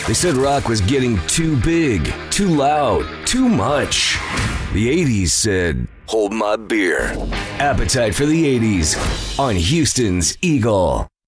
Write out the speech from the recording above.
They said rock was getting too big, too loud, too much. The 80s said, hold my beer. Appetite for the 80s on Houston's Eagle.